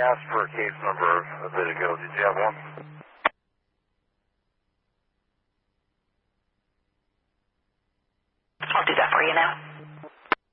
asked for a case number a bit ago. Did you have one? I'll do that for you now.